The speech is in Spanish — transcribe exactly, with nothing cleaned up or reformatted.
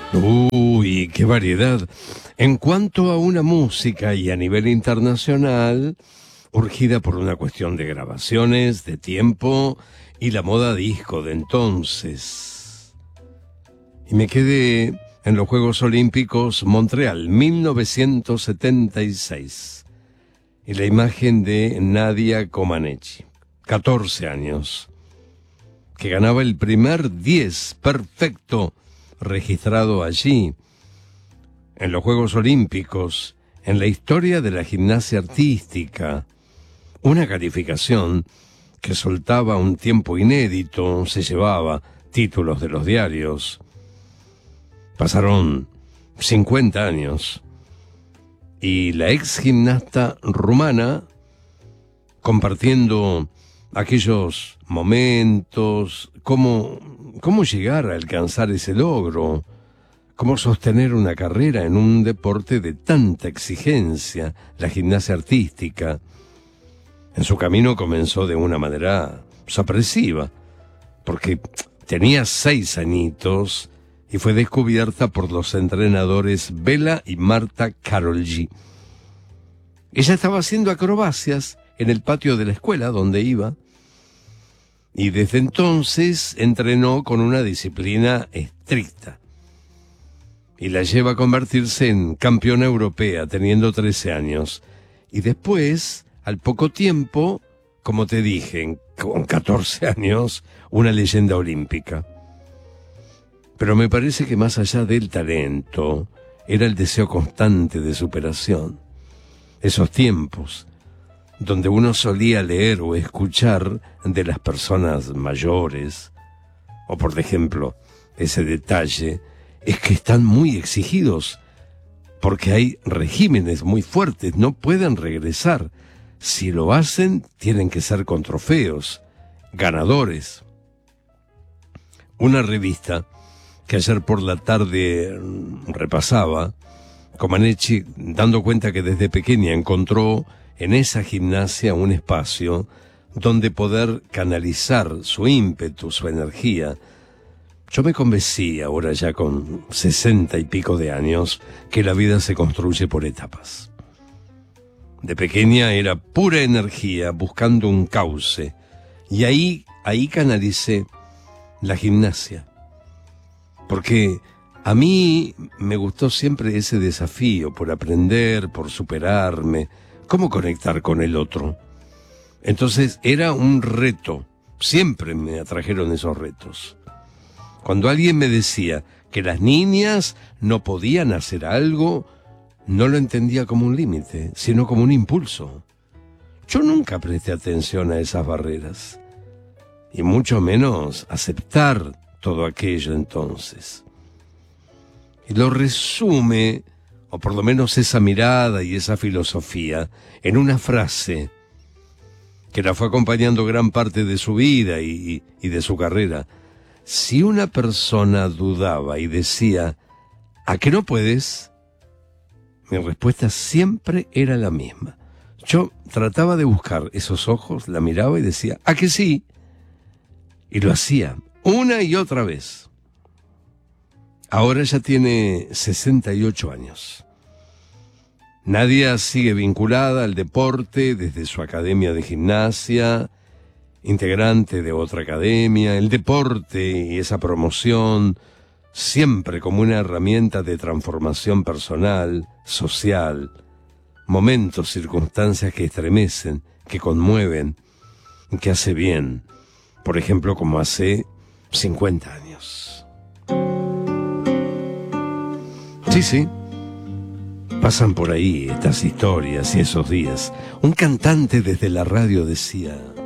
Uy, qué variedad. En cuanto a una música y a nivel internacional, urgida por una cuestión de grabaciones, de tiempo y la moda disco de entonces. Y me quedé en los Juegos Olímpicos Montreal, mil novecientos setenta y seis. Y la imagen de Nadia Comaneci, catorce años, que ganaba el primer diez perfecto registrado allí, en los Juegos Olímpicos, en la historia de la gimnasia artística. Una calificación que soltaba un tiempo inédito, se llevaba títulos de los diarios. Pasaron cincuenta años y la ex gimnasta rumana, compartiendo aquellos momentos, cómo, cómo llegar a alcanzar ese logro, cómo sostener una carrera en un deporte de tanta exigencia, la gimnasia artística. En su camino comenzó de una manera sorpresiva, porque tenía seis añitos y fue descubierta por los entrenadores Bela y Marta Karolyi. Ella estaba haciendo acrobacias en el patio de la escuela donde iba, y desde entonces entrenó con una disciplina estricta, y la lleva a convertirse en campeona europea teniendo trece años, y después, al poco tiempo, como te dije, con catorce años, una leyenda olímpica. Pero me parece que más allá del talento, era el deseo constante de superación. Esos tiempos donde uno solía leer o escuchar de las personas mayores, o por ejemplo, ese detalle, es que están muy exigidos, porque hay regímenes muy fuertes, no pueden regresar. Si lo hacen, tienen que ser con trofeos, ganadores. Una revista que ayer por la tarde repasaba, Comaneci, dando cuenta que desde pequeña encontró en esa gimnasia un espacio donde poder canalizar su ímpetu, su energía. Yo me convencí, ahora ya con sesenta y pico de años, que la vida se construye por etapas. De pequeña era pura energía, buscando un cauce, y ahí, ahí canalicé la gimnasia. Porque a mí me gustó siempre ese desafío por aprender, por superarme, cómo conectar con el otro. Entonces era un reto, siempre me atrajeron esos retos. Cuando alguien me decía que las niñas no podían hacer algo, no lo entendía como un límite, sino como un impulso. Yo nunca presté atención a esas barreras, y mucho menos aceptar todo aquello entonces. Y lo resume, o por lo menos esa mirada y esa filosofía, en una frase que la fue acompañando gran parte de su vida y, y de su carrera. Si una persona dudaba y decía, ¿a qué no puedes?, mi respuesta siempre era la misma. Yo trataba de buscar esos ojos, la miraba y decía, ¿a que sí? Y lo hacía una y otra vez. Ahora ya tiene sesenta y ocho años. Nadia sigue vinculada al deporte desde su academia de gimnasia, integrante de otra academia. El deporte y esa promoción siempre como una herramienta de transformación personal, social, momentos, circunstancias que estremecen, que conmueven, que hace bien, por ejemplo, como hace cincuenta años. Sí, sí, pasan por ahí estas historias y esos días. Un cantante desde la radio decía: